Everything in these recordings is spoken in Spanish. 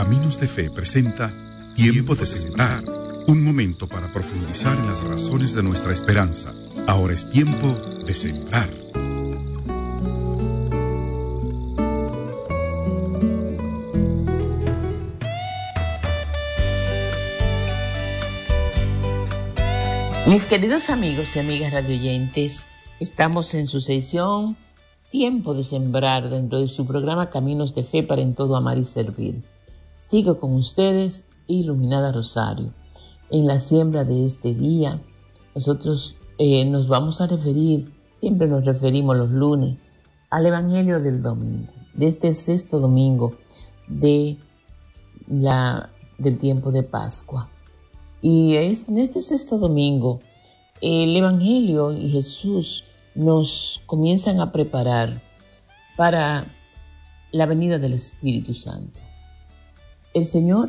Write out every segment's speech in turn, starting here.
Caminos de Fe presenta Tiempo de Sembrar, un momento para profundizar en las razones de nuestra esperanza. Ahora es tiempo de sembrar. Mis queridos amigos y amigas radioyentes, estamos en su sesión Tiempo de Sembrar dentro de su programa Caminos de Fe para en todo amar y servir. Sigo con ustedes, Iluminada Rosario. En la siembra de este día, nosotros nos vamos a referir, siempre nos referimos los lunes, al Evangelio del domingo, de este sexto domingo del tiempo de Pascua. Y en este sexto domingo, el Evangelio y Jesús nos comienzan a preparar para la venida del Espíritu Santo. El Señor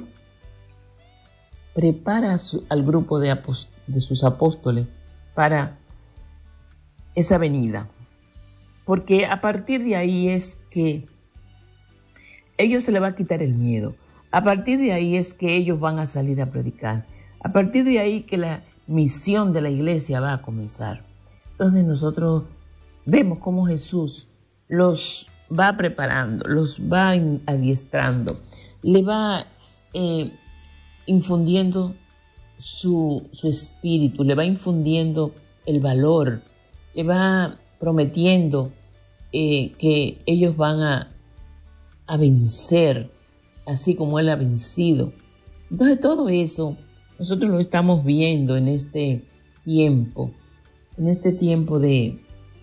prepara al grupo de sus apóstoles para esa venida, porque a partir de ahí es que ellos se les va a quitar el miedo, a partir de ahí es que ellos van a salir a predicar, a partir de ahí que la misión de la iglesia va a comenzar. Entonces nosotros vemos cómo Jesús los va preparando, los va adiestrando, le va infundiendo su espíritu, le va infundiendo el valor, le va prometiendo que ellos van a vencer, así como Él ha vencido. Entonces todo eso nosotros lo estamos viendo en este tiempo de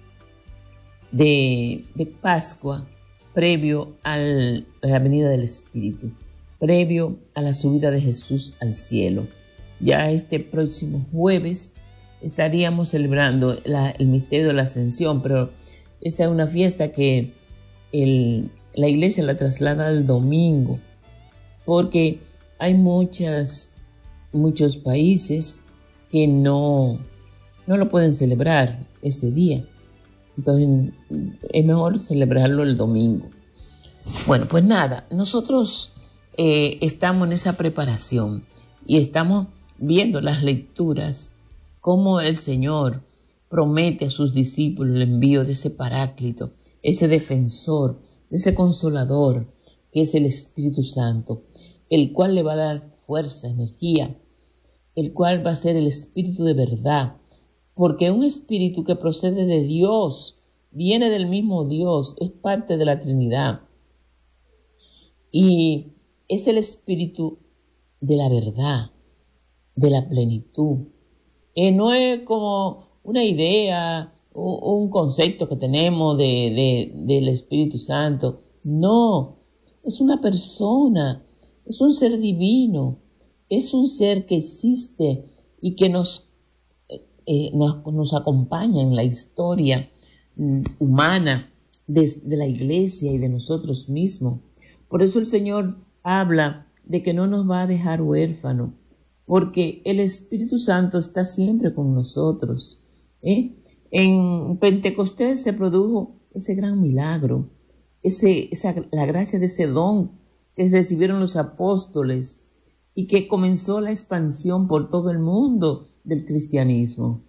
Pascua, previo a la venida del Espíritu, previo a la subida de Jesús al cielo. Ya este próximo jueves estaríamos celebrando el misterio de la Ascensión, pero esta es una fiesta que la iglesia la traslada al domingo, porque hay muchos países que no lo pueden celebrar ese día. Entonces es mejor celebrarlo el domingo. Bueno, pues nada, nosotros estamos en esa preparación y estamos viendo las lecturas, cómo el Señor promete a sus discípulos el envío de ese Paráclito, ese defensor, ese consolador, que es el Espíritu Santo, el cual le va a dar fuerza, energía, el cual va a ser el Espíritu de verdad, porque un espíritu que procede de Dios, viene del mismo Dios, es parte de la Trinidad. Y es el espíritu de la verdad, de la plenitud. No es como una idea, un concepto que tenemos del Espíritu Santo. No, es una persona, es un ser divino, es un ser que existe y que nos acompaña en la historia humana de la iglesia y de nosotros mismos. Por eso el Señor habla de que no nos va a dejar huérfanos, porque el Espíritu Santo está siempre con nosotros. En Pentecostés se produjo ese gran milagro, la gracia de ese don que recibieron los apóstoles y que comenzó la expansión por todo el mundo del cristianismo.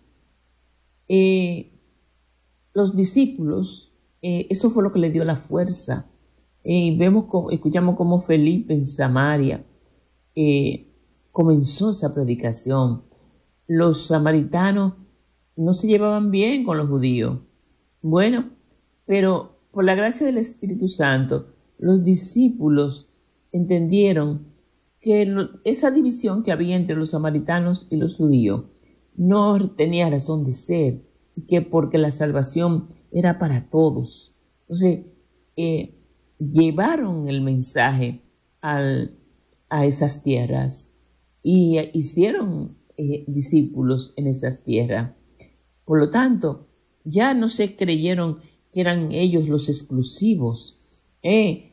Los discípulos, eso fue lo que le dio la fuerza. Escuchamos cómo Felipe en Samaria comenzó esa predicación. Los samaritanos no se llevaban bien con los judíos. Bueno, pero por la gracia del Espíritu Santo, los discípulos entendieron que esa división que había entre los samaritanos y los judíos no tenía razón de ser, y que porque la salvación era para todos. Entonces, llevaron el mensaje a esas tierras y hicieron discípulos en esas tierras. Por lo tanto, ya no se creyeron que eran ellos los exclusivos que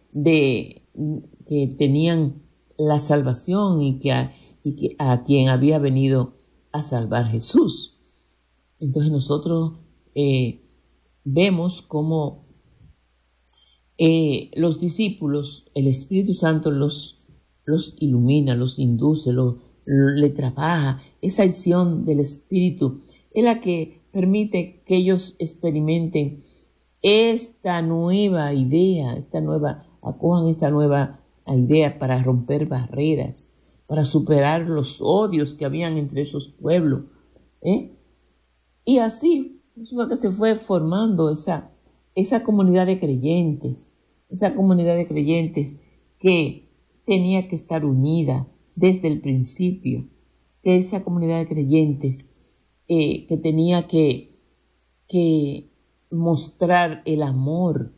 tenían la salvación y que a quien había venido a salvar Jesús. Entonces nosotros vemos cómo los discípulos, el Espíritu Santo los los ilumina, los induce, le trabaja. Esa acción del Espíritu es la que permite que ellos experimenten esta nueva idea, acojan esta nueva idea para romper barreras, para superar los odios que habían entre esos pueblos. Y así fue que se fue formando esa comunidad de creyentes, que tenía que estar unida desde el principio, que esa comunidad de creyentes que tenía que mostrar el amor,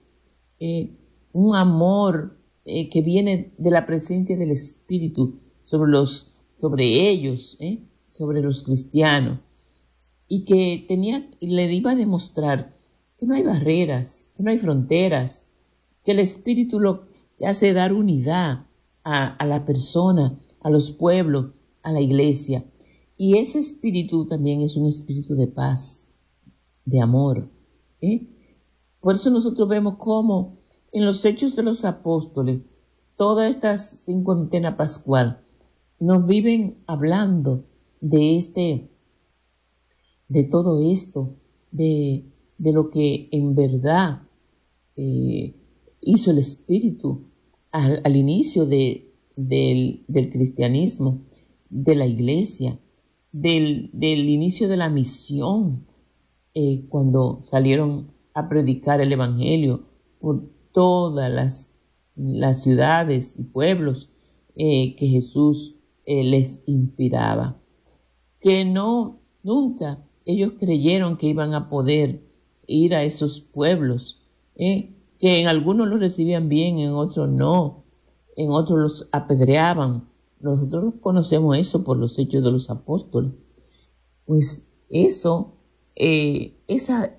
un amor que viene de la presencia del Espíritu sobre ellos, sobre los cristianos, y que le iba a demostrar que no hay barreras, que no hay fronteras, que el Espíritu lo hace dar unidad a la persona, a los pueblos, a la iglesia. Y ese espíritu también es un espíritu de paz, de amor. Por eso nosotros vemos cómo en los Hechos de los Apóstoles, toda esta cincuentena pascual, nos viven hablando de todo esto, de lo que en verdad hizo el Espíritu al inicio del cristianismo, de la iglesia, del inicio de la misión, cuando salieron a predicar el Evangelio por todas las ciudades y pueblos que Jesús les inspiraba. Que nunca ellos creyeron que iban a poder ir a esos pueblos, que en algunos los recibían bien, en otros no, en otros los apedreaban. Nosotros conocemos eso por los Hechos de los Apóstoles. Pues eso, esa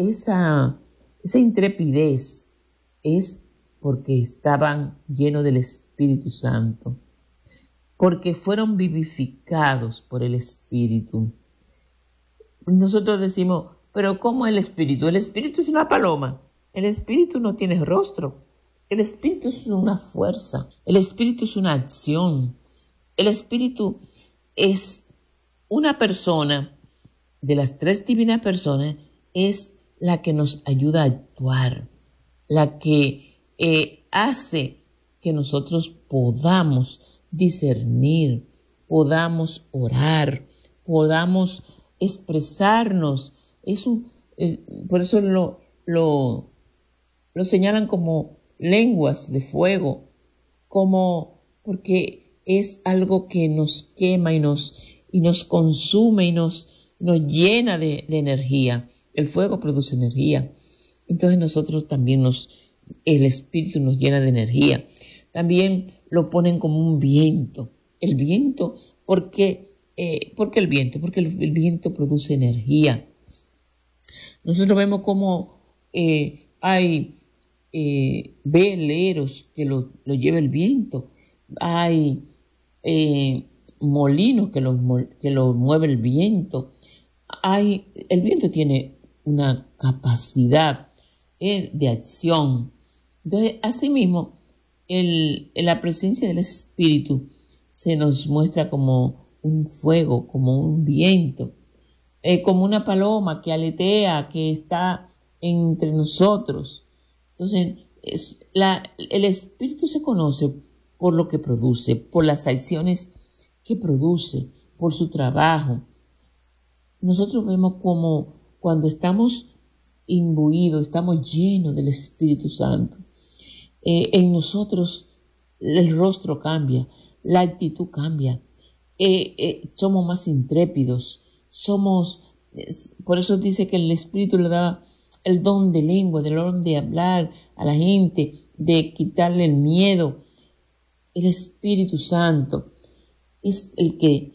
intrepidez es porque estaban llenos del Espíritu Santo, porque fueron vivificados por el Espíritu. Nosotros decimos, pero ¿cómo el Espíritu? El Espíritu es una paloma. El Espíritu no tiene rostro. El Espíritu es una fuerza. El Espíritu es una acción. El Espíritu es una persona, de las tres divinas personas, es la que nos ayuda a actuar, la que hace que nosotros podamos discernir, podamos orar, podamos expresarnos. Por eso lo señalan como lenguas de fuego, porque es algo que nos quema y nos consume y nos llena de energía. El fuego produce energía. Entonces nosotros también el Espíritu nos llena de energía. También lo ponen como un viento. El viento, ¿por qué el viento? Porque el viento produce energía. Nosotros vemos cómo hay veleros que lo lleva el viento. Hay molinos que lo mueve el viento. El viento tiene una capacidad de acción. Entonces, asimismo, la presencia del Espíritu se nos muestra como un fuego, como un viento, como una paloma que aletea, que está entre nosotros. Entonces, el Espíritu se conoce por lo que produce, por las acciones que produce, por su trabajo. Nosotros vemos como cuando estamos imbuidos, estamos llenos del Espíritu Santo, en nosotros el rostro cambia, la actitud cambia, somos más intrépidos, por eso dice que el Espíritu le da el don de lengua, del don de hablar a la gente, de quitarle el miedo. El Espíritu Santo es el que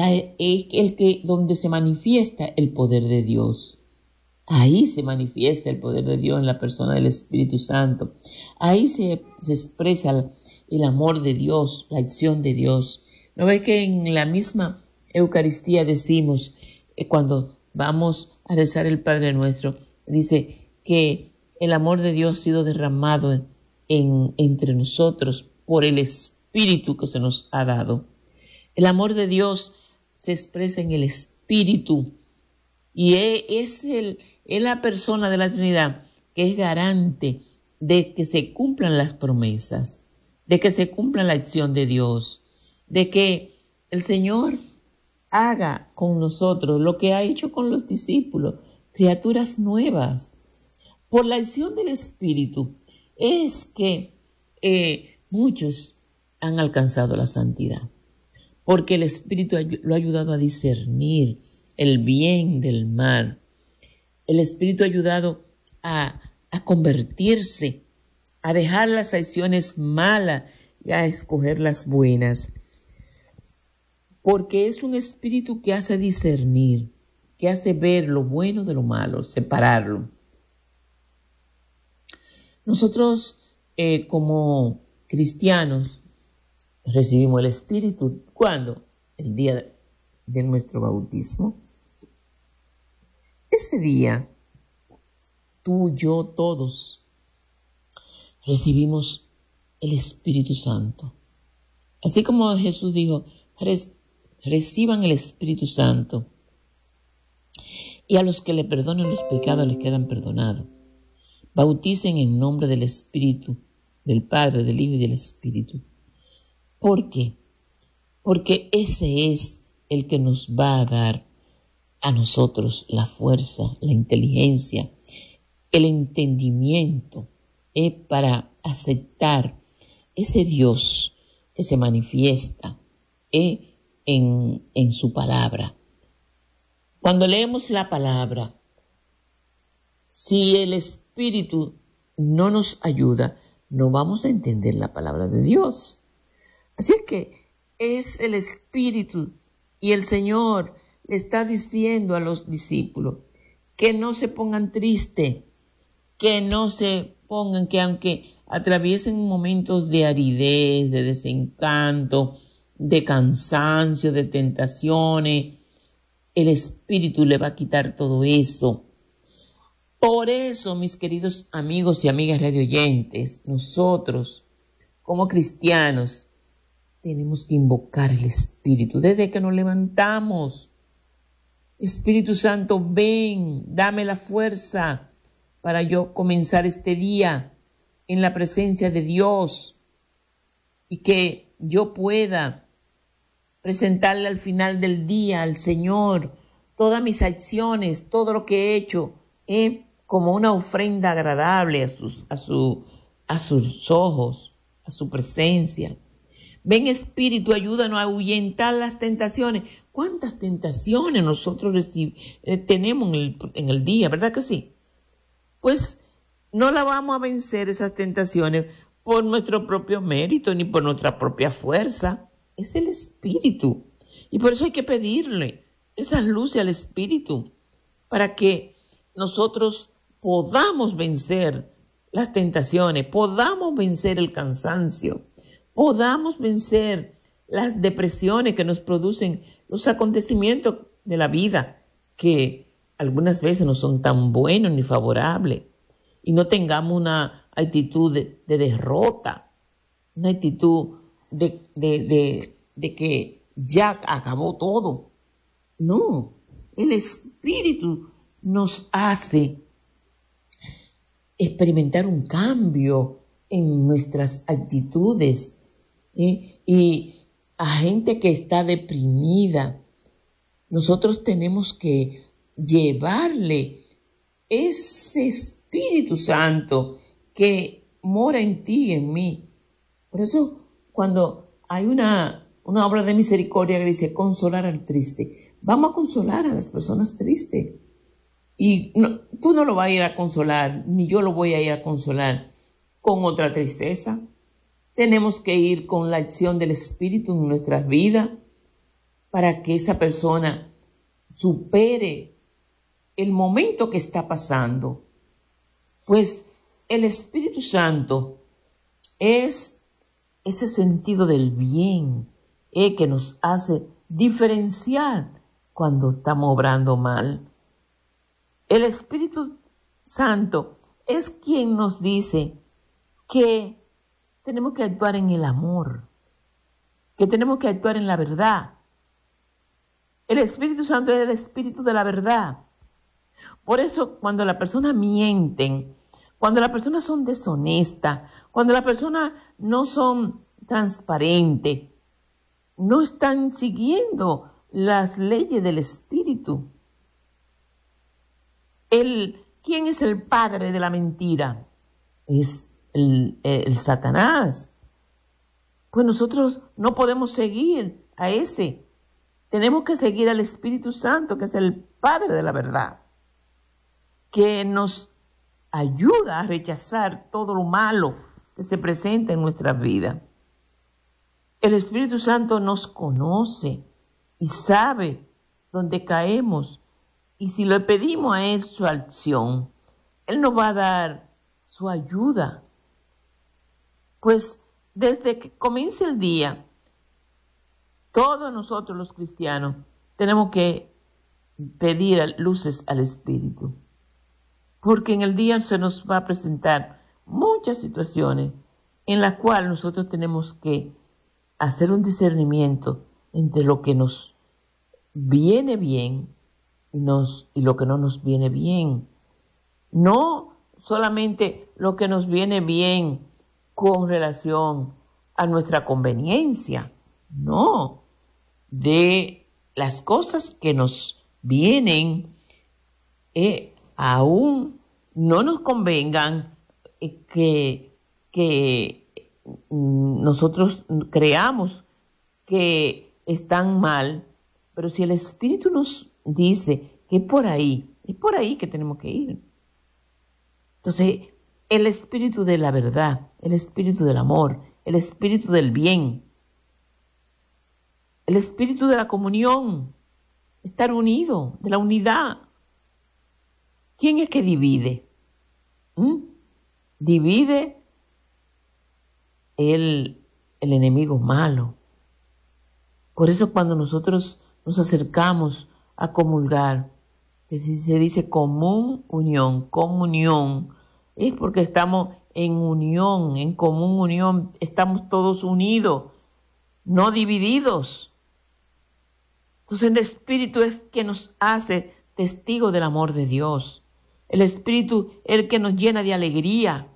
donde se manifiesta el poder de Dios. Ahí se manifiesta el poder de Dios en la persona del Espíritu Santo. Ahí se expresa el amor de Dios, la acción de Dios. ¿No ves que en la misma Eucaristía decimos, cuando vamos a rezar el Padre Nuestro, dice que el amor de Dios ha sido derramado entre nosotros por el Espíritu espíritu que se nos ha dado. El amor de Dios se expresa en el espíritu y es la persona de la Trinidad que es garante de que se cumplan las promesas, de que se cumpla la acción de Dios, de que el Señor haga con nosotros lo que ha hecho con los discípulos, criaturas nuevas. Por la acción del Espíritu es que muchos han alcanzado la santidad, porque el Espíritu lo ha ayudado a discernir el bien del mal. El Espíritu ha ayudado a convertirse, a dejar las acciones malas y a escoger las buenas. Porque es un espíritu que hace discernir, que hace ver lo bueno de lo malo, separarlo. Nosotros, como cristianos, recibimos el Espíritu. ¿Cuándo? El día de nuestro bautismo. Ese día, tú, yo, todos, recibimos el Espíritu Santo. Así como Jesús dijo, reciban el Espíritu Santo. Y a los que le perdonen los pecados les quedan perdonados. Bauticen en nombre del Espíritu, del Padre, del Hijo y del Espíritu. ¿Por qué? Porque ese es el que nos va a dar a nosotros la fuerza, la inteligencia, el entendimiento para aceptar ese Dios que se manifiesta en su palabra. Cuando leemos la palabra, si el Espíritu no nos ayuda, no vamos a entender la palabra de Dios. Así es que es el Espíritu y el Señor le está diciendo a los discípulos que no se pongan tristes, que no se pongan, que aunque atraviesen momentos de aridez, de desencanto, de cansancio, de tentaciones, el Espíritu le va a quitar todo eso. Por eso, mis queridos amigos y amigas radioyentes, nosotros, como cristianos, tenemos que invocar el Espíritu desde que nos levantamos. Espíritu Santo, ven, dame la fuerza para yo comenzar este día en la presencia de Dios y que yo pueda presentarle al final del día al Señor todas mis acciones, todo lo que he hecho, como una ofrenda agradable a sus ojos, a su presencia. Ven, Espíritu, ayúdanos a ahuyentar las tentaciones. ¿Cuántas tentaciones nosotros tenemos en el día, verdad que sí? Pues no la vamos a vencer esas tentaciones por nuestro propio mérito ni por nuestra propia fuerza. Es el Espíritu. Y por eso hay que pedirle esas luces al Espíritu para que nosotros podamos vencer las tentaciones, podamos vencer el cansancio, podamos vencer las depresiones que nos producen los acontecimientos de la vida, que algunas veces no son tan buenos ni favorables, y no tengamos una actitud de derrota, una actitud de que ya acabó todo. No, el Espíritu nos hace experimentar un cambio en nuestras actitudes, y a gente que está deprimida, nosotros tenemos que llevarle ese Espíritu Santo que mora en ti y en mí. Por eso, cuando hay una obra de misericordia que dice consolar al triste, vamos a consolar a las personas tristes. Y tú no lo vas a ir a consolar, ni yo lo voy a ir a consolar con otra tristeza. Tenemos que ir con la acción del Espíritu en nuestras vidas para que esa persona supere el momento que está pasando. Pues el Espíritu Santo es ese sentido del bien que nos hace diferenciar cuando estamos obrando mal. El Espíritu Santo es quien nos dice que tenemos que actuar en el amor, que tenemos que actuar en la verdad. El Espíritu Santo es el Espíritu de la verdad. Por eso, cuando las personas mienten, cuando las personas son deshonestas, cuando las personas no son transparentes, no están siguiendo las leyes del Espíritu. ¿Quién es el padre de la mentira? Es el Satanás. Pues nosotros no podemos seguir a ese. Tenemos que seguir al Espíritu Santo, que es el Padre de la verdad, que nos ayuda a rechazar todo lo malo que se presenta en nuestras vidas. El Espíritu Santo nos conoce y sabe dónde caemos. Y si le pedimos a Él su acción, Él nos va a dar su ayuda. Pues desde que comience el día, todos nosotros los cristianos tenemos que pedir luces al Espíritu. Porque en el día se nos va a presentar muchas situaciones en las cuales nosotros tenemos que hacer un discernimiento entre lo que nos viene bien y lo que no nos viene bien. No solamente lo que nos viene bien con relación a nuestra conveniencia, no, de las cosas que nos vienen, aún no nos convengan, que nosotros creamos que están mal, pero si el Espíritu nos dice que es por ahí que tenemos que ir. Entonces, el Espíritu de la verdad, el Espíritu del amor, el Espíritu del bien, el Espíritu de la comunión, estar unido, de la unidad. ¿Quién es que divide? Divide el enemigo malo. Por eso cuando nosotros nos acercamos a comulgar, que si se dice comunión, es porque estamos en unión, en común unión, estamos todos unidos, no divididos. Entonces el Espíritu es que nos hace testigos del amor de Dios. El Espíritu es el que nos llena de alegría,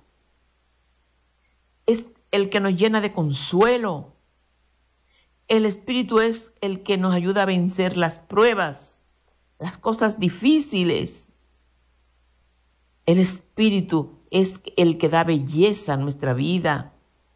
es el que nos llena de consuelo. El Espíritu es el que nos ayuda a vencer las pruebas, las cosas difíciles. El Espíritu es el que da belleza a nuestra vida.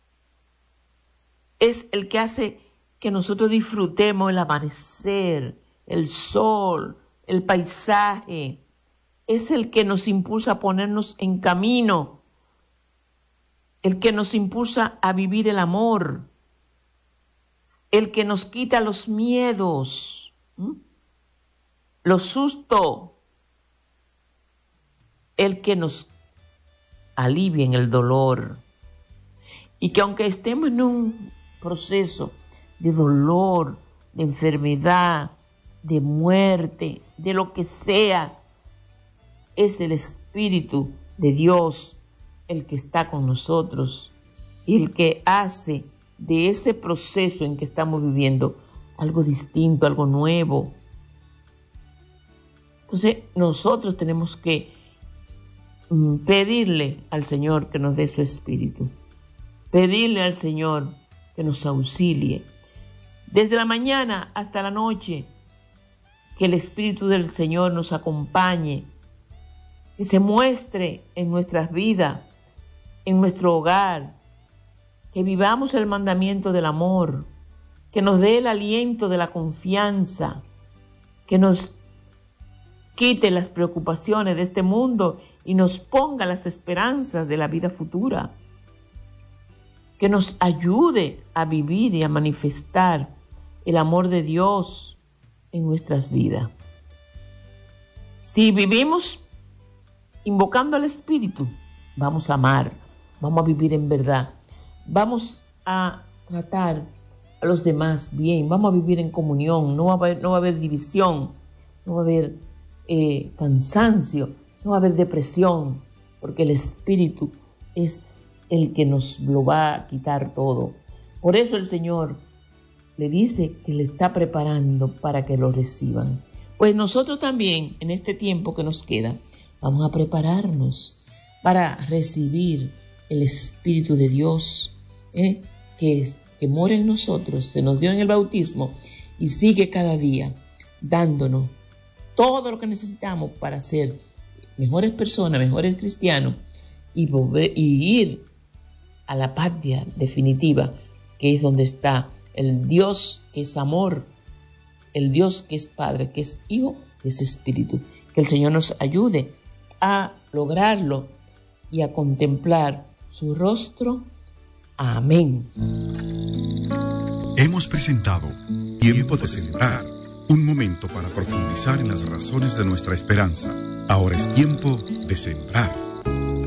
Es el que hace que nosotros disfrutemos el amanecer, el sol, el paisaje. Es el que nos impulsa a ponernos en camino, el que nos impulsa a vivir el amor, el que nos quita los miedos, los sustos, el que nos alivia en el dolor. Y que aunque estemos en un proceso de dolor, de enfermedad, de muerte, de lo que sea, es el Espíritu de Dios el que está con nosotros y el que hace de ese proceso en que estamos viviendo algo distinto, algo nuevo. Entonces nosotros tenemos que pedirle al Señor que nos dé su Espíritu, pedirle al Señor que nos auxilie desde la mañana hasta la noche, que el Espíritu del Señor nos acompañe, que se muestre en nuestras vidas, en nuestro hogar, que vivamos el mandamiento del amor, que nos dé el aliento de la confianza, que nos quite las preocupaciones de este mundo y nos ponga las esperanzas de la vida futura, que nos ayude a vivir y a manifestar el amor de Dios en nuestras vidas. Si vivimos invocando al Espíritu, vamos a amar, vamos a vivir en verdad, vamos a tratar a los demás bien, vamos a vivir en comunión, no va a haber división, no va a haber cansancio, no va a haber depresión, porque el Espíritu es el que nos lo va a quitar todo. Por eso el Señor le dice que le está preparando para que lo reciban. Pues nosotros también, en este tiempo que nos queda, vamos a prepararnos para recibir el Espíritu de Dios, que mora en nosotros, se nos dio en el bautismo y sigue cada día dándonos todo lo que necesitamos para ser mejores personas, mejores cristianos y ir a la patria definitiva, que es donde está el Dios que es amor, el Dios que es Padre, que es Hijo, que es Espíritu. Que el Señor nos ayude a lograrlo y a contemplar su rostro. Amén. Hemos presentado Tiempo de Sembrar, un momento para profundizar en las razones de nuestra esperanza. Ahora es tiempo de sembrar.